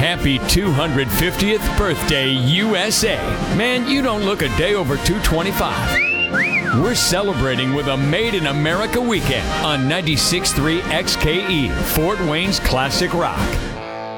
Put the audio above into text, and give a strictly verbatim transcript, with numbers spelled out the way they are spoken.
Happy two hundred fiftieth birthday, U S A. Man, you don't look a day over two twenty-five. We're celebrating with a Made in America weekend on ninety-six point three X K E, Fort Wayne's Classic Rock.